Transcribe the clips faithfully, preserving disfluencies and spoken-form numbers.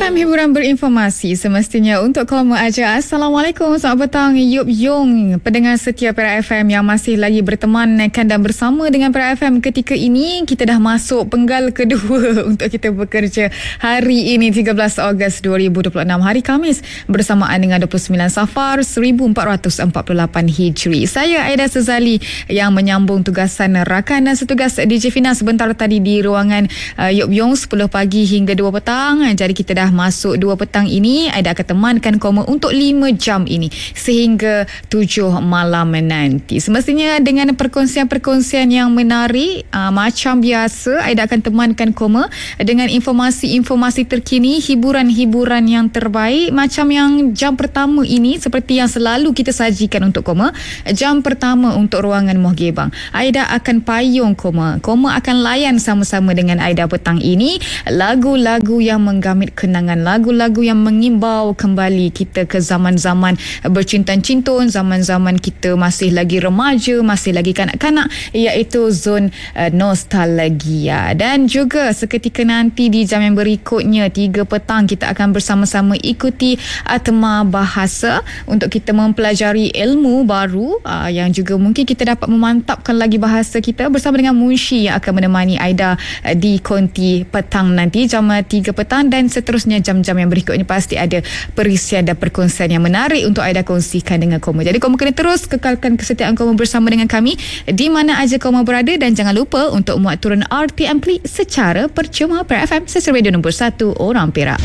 M hiburan berinformasi semestinya untuk koma aja. Assalamualaikum, selamat petang Yup Yong, pendengar setia Perak F M yang masih lagi bertemankan dan bersama dengan Perak F M ketika ini. Kita dah masuk penggal kedua untuk kita bekerja hari ini tiga belas Ogos dua ribu dua puluh enam, hari Khamis, bersamaan dengan dua puluh sembilan Safar seribu empat ratus empat puluh lapan Hijri. Saya Aida Sezali yang menyambung tugasan rakan dan setugas D J Fina sebentar tadi di ruangan uh, Yup Yong sepuluh pagi hingga dua petang. Jadi kita dah masuk dua petang ini. Aida akan temankan koma untuk lima jam ini sehingga tujuh malam nanti. Semestinya dengan perkongsian-perkongsian yang menarik, uh, macam biasa Aida akan temankan koma dengan informasi-informasi terkini, hiburan-hiburan yang terbaik. Macam yang jam pertama ini, seperti yang selalu kita sajikan untuk koma, jam pertama untuk ruangan Muhgebang, Aida akan payung koma. Koma akan layan sama-sama dengan Aida petang ini lagu-lagu yang menggamit kenangan, lagu-lagu yang mengimbau kembali kita ke zaman-zaman bercinta-cintun, zaman-zaman kita masih lagi remaja, masih lagi kanak-kanak, iaitu zon uh, nostalgia. Dan juga seketika nanti di jam yang berikutnya tiga petang, kita akan bersama-sama ikuti Atma Bahasa untuk kita mempelajari ilmu baru uh, yang juga mungkin kita dapat memantapkan lagi bahasa kita bersama dengan Munshi yang akan menemani Aida uh, di konti petang nanti jam tiga petang, dan seterusnya jam-jam yang berikutnya pasti ada perisian dan perkongsian yang menarik untuk Aida kongsikan dengan koma. Jadi koma kena terus kekalkan kesetiaan koma bersama dengan kami di mana aja koma berada, dan jangan lupa untuk muat turun R T M Klik secara percuma. Perak F M, stesen radio nombor satu orang Perak.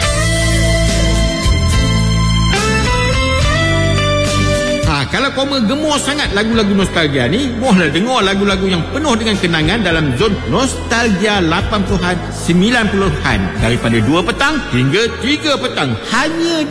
Kalau koma gemar sangat lagu-lagu nostalgia ni, mohonlah dengar lagu-lagu yang penuh dengan kenangan dalam zon nostalgia lapan puluhan, sembilan puluhan daripada dua petang hingga tiga petang, hanya